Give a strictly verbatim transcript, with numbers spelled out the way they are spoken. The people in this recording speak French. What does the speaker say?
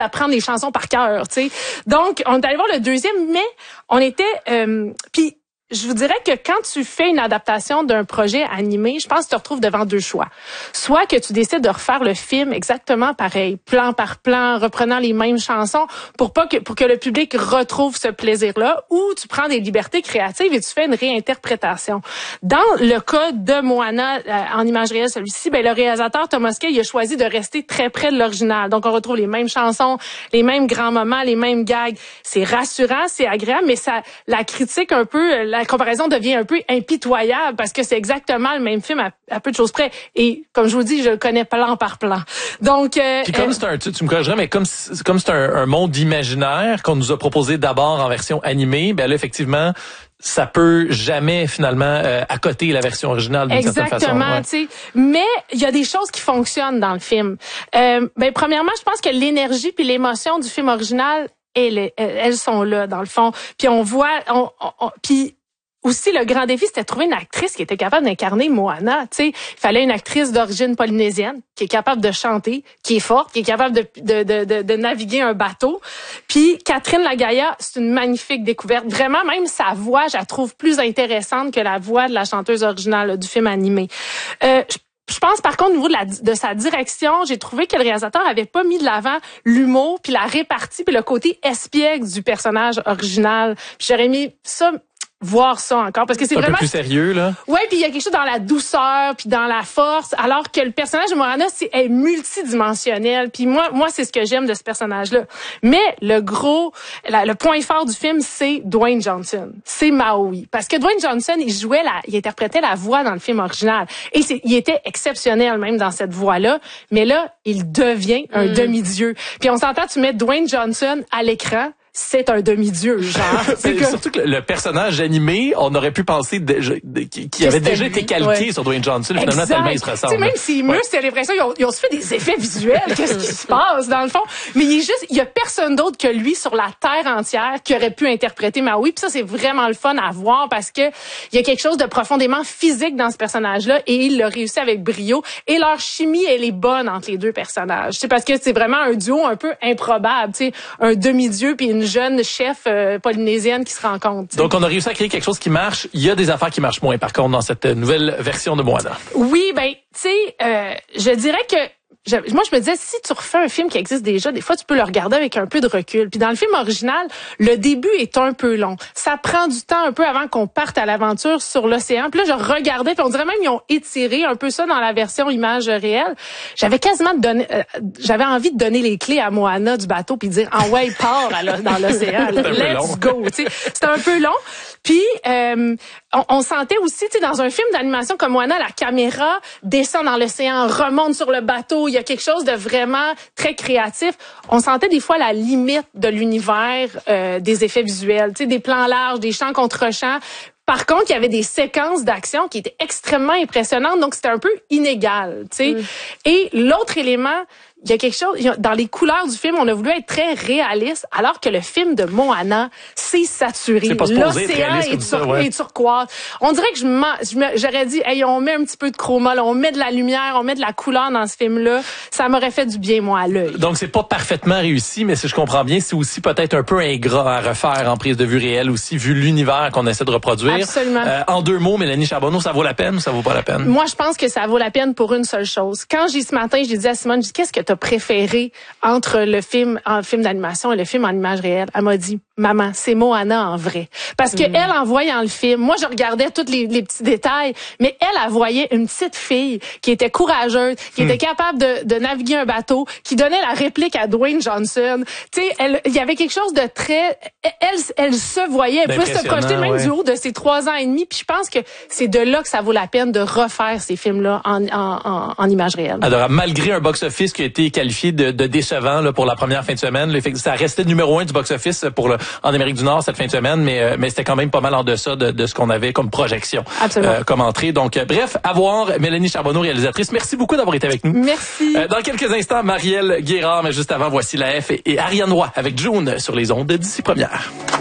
apprendre les chansons par cœur, tu sais. Donc, on est allé voir le deuxième, mais on était... Euh, puis je vous dirais que quand tu fais une adaptation d'un projet animé, je pense que tu te retrouves devant deux choix. Soit que tu décides de refaire le film exactement pareil, plan par plan, reprenant les mêmes chansons pour pas que pour que le public retrouve ce plaisir-là, ou tu prends des libertés créatives et tu fais une réinterprétation. Dans le cas de Moana euh, en image réelle, celui-ci, ben le réalisateur Thomas Kay, il a choisi de rester très près de l'original. Donc on retrouve les mêmes chansons, les mêmes grands moments, les mêmes gags. C'est rassurant, c'est agréable, mais ça la critique un peu la La comparaison devient un peu impitoyable parce que c'est exactement le même film à, à peu de choses près. Et comme je vous dis, je le connais plan par plan. Donc, euh, puis comme euh, c'est un, tu, tu me corrigerais, mais comme comme c'est un, un monde imaginaire qu'on nous a proposé d'abord en version animée, ben là effectivement, ça peut jamais finalement euh, accoter la version originale d'une certaine façon. Exactement, tu sais. Mais il y a des choses qui fonctionnent dans le film. Euh, ben premièrement, je pense que l'énergie puis l'émotion du film original, elles, elles sont là dans le fond. Puis on voit, on, on, on puis aussi, le grand défi, c'était de trouver une actrice qui était capable d'incarner Moana. Tu sais, il fallait une actrice d'origine polynésienne qui est capable de chanter, qui est forte, qui est capable de, de, de, de, de naviguer un bateau. Puis Catherine Lagaya, c'est une magnifique découverte. Vraiment, même sa voix, je la trouve plus intéressante que la voix de la chanteuse originale là, du film animé. Euh, je Je pense par contre au niveau de, la, de sa direction, j'ai trouvé que le réalisateur avait pas mis de l'avant l'humour puis la répartie puis le côté espiègle du personnage original. Puis j'aurais mis ça voir ça encore parce que c'est, c'est vraiment un peu plus sérieux là. Ouais, puis il y a quelque chose dans la douceur puis dans la force, alors que le personnage de Moana c'est est multidimensionnel. Puis moi moi c'est ce que j'aime de ce personnage-là. Mais le gros la, le point fort du film c'est Dwayne Johnson, c'est Maui parce que Dwayne Johnson, il jouait la il interprétait la voix dans le film original et c'est il était exceptionnel même dans cette voix-là, mais là, il devient un mm. demi-dieu. Puis on s'entend tu mets Dwayne Johnson à l'écran, c'est un demi-dieu, genre. C'est que... Surtout que le personnage animé, on aurait pu penser de, de, qu'il avait déjà été calqué ouais. sur Dwayne Johnson. Finalement, tellement il se ressemble. T'sais, même s'il ouais. muscle, t'as l'impression qu'ils ont, ils ont se fait des effets visuels. Qu'est-ce qui se passe, dans le fond? Mais il est juste, il y a personne d'autre que lui sur la terre entière qui aurait pu interpréter Maui. Puis ça, c'est vraiment le fun à voir parce que il y a quelque chose de profondément physique dans ce personnage-là et il l'a réussi avec brio. Et leur chimie, elle est bonne entre les deux personnages. C'est parce que c'est vraiment un duo un peu improbable. Tu sais, un demi-dieu puis une jeune chef euh, polynésienne qui se rencontre. T'sais. Donc, on a réussi à créer quelque chose qui marche. Il y a des affaires qui marchent moins, par contre, dans cette nouvelle version de Moana. Oui, ben, tu sais, euh, je dirais que Je, moi, je me disais, si tu refais un film qui existe déjà, des fois, tu peux le regarder avec un peu de recul. Puis dans le film original, le début est un peu long. Ça prend du temps un peu avant qu'on parte à l'aventure sur l'océan. Puis là, je regardais, puis on dirait même qu'ils ont étiré un peu ça dans la version image réelle. J'avais quasiment donné, euh, j'avais envie de donner les clés à Moana du bateau puis dire, ah ouais, part dans l'océan, let's go. Tu sais, c'était un peu long. Puis euh, on, on sentait aussi, tu sais, dans un film d'animation comme Moana, la caméra descend dans l'océan, remonte sur le bateau. Il y a quelque chose de vraiment très créatif. On sentait des fois la limite de l'univers euh, des effets visuels, tu sais, des plans larges, des champs contre champs. Par contre, il y avait des séquences d'action qui étaient extrêmement impressionnantes, donc c'était un peu inégal, tu sais. Mm. Et l'autre élément, il y a quelque chose, dans les couleurs du film, on a voulu être très réaliste, alors que le film de Moana, c'est saturé. C'est pas l'océan est, est, tur- ouais. est turquoise. On dirait que je je j'aurais dit, hey, on met un petit peu de chroma, là, on met de la lumière, on met de la couleur dans ce film-là. Ça m'aurait fait du bien, moi, à l'œil. Donc, c'est pas parfaitement réussi, mais si je comprends bien, c'est aussi peut-être un peu ingrat à refaire en prise de vue réelle aussi, vu l'univers qu'on essaie de reproduire. Absolument. Euh, en deux mots, Mélanie Charbonneau, ça vaut la peine ou ça vaut pas la peine? Moi, je pense que ça vaut la peine pour une seule chose. Quand j'ai ce matin, j'ai dit à Simone, je dis, qu'est-ce que t'as préféré entre le film en film d'animation et le film en image réelle? Elle m'a dit, maman, c'est Moana en vrai. Parce que mmh. elle, en voyant le film, moi, je regardais tous les, les petits détails, mais elle, elle voyait une petite fille qui était courageuse, qui mmh. était capable de, de naviguer un bateau, qui donnait la réplique à Dwayne Johnson. Tu sais, elle, il y avait quelque chose de très, elle, elle se voyait, elle pouvait se projeter même ouais. du haut de ses trois ans et demi. Puis je pense que c'est de là que ça vaut la peine de refaire ces films-là en, en, en, en image réelle. Alors, malgré un box-office qui a été qualifié de, de décevant là, pour la première fin de semaine, là, ça restait numéro un du box-office pour le, en Amérique du Nord cette fin de semaine, mais, mais c'était quand même pas mal en deçà de, de ce qu'on avait comme projection, euh, comme entrée. Donc, euh, bref, à voir. Mélanie Charbonneau, réalisatrice, merci beaucoup d'avoir été avec nous. Merci. Euh, dans quelques instants, Marielle Guérard, mais juste avant, voici la F et, et Ariane Roy avec June sur les ondes d'ici première.